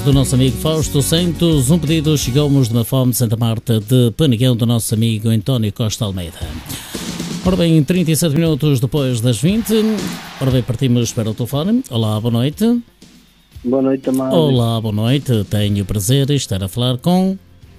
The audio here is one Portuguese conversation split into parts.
voz do nosso amigo Fausto Santos. Um pedido chegou-nos de uma fome de Santa Marta de Penegão do nosso amigo António Costa Almeida. Ora bem, 37 minutos depois das 20. Ora bem, partimos para o telefone. Olá, boa noite. Boa noite, Amado. Olá, boa noite. Tenho o prazer de estar a falar com...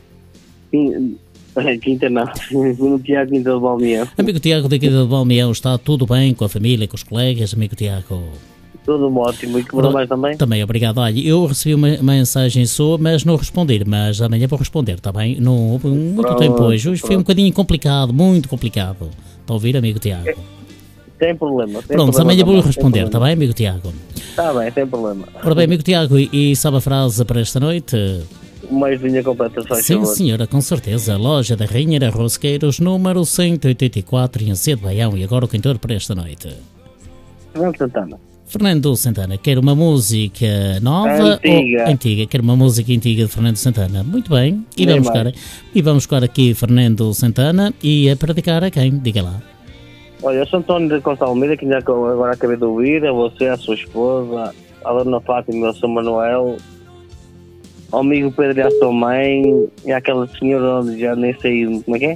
Quinta não, no Tiago Quinta de Balmeão. Amigo Tiago da Quinta de Balmeão, está tudo bem com a família, com os colegas, amigo Tiago? Tudo ótimo, e que por mais também? Também, obrigado. Olha, eu recebi uma mensagem sua, mas não respondi, mas amanhã vou responder, está bem? Não houve muito tempo hoje. Hoje foi um bocadinho complicado, muito complicado. Está a ouvir, amigo Tiago? Sem problema. Pronto, amanhã vou responder, está bem, amigo Tiago? Está bem, sem problema. Ora bem, amigo Tiago, e sabe a frase para esta noite? Mais linha completa, só sim, favor. Senhora, com certeza. Loja da Rainha Rosqueiros, número 184, em Cedo Baião. E agora o cantor para esta noite? Fernando Santana. Fernando Santana, quer uma música nova antiga. ou antiga? Quer uma música antiga de Fernando Santana. Muito bem. E vamos buscar aqui Fernando Santana e a praticar a quem? Diga lá. Olha, eu sou António de Costa Almeida, que agora acabei de ouvir, a você, a sua esposa, a dona Fátima, o São Manuel, ao amigo Pedro e a sua mãe, e aquela senhora onde já nem sei como é que é?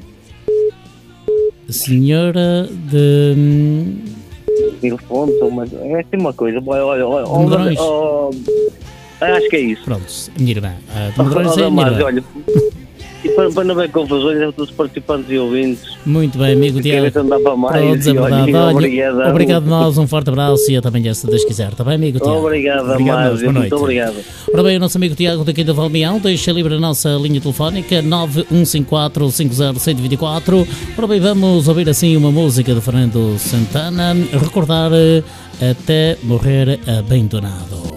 Senhora de... Mil Fontes, é assim uma coisa. Medrões. Acho que é isso. Pronto, minha irmã. Medrões é a minha irmã. Olha, e para não haver confusões entre os participantes e ouvintes. Muito bem, amigo Tiago. Pronto, é verdade. Obrigado a nós, um forte abraço e até amanhã, se Deus quiser. Está bem, amigo Tiago? Obrigado, Amado. Muito obrigado. Ora bem, o nosso amigo Tiago daqui da Valmeão deixa livre a nossa linha telefónica 9154-50124. Ora bem, vamos ouvir assim uma música de Fernando Santana, recordar Até Morrer Abandonado.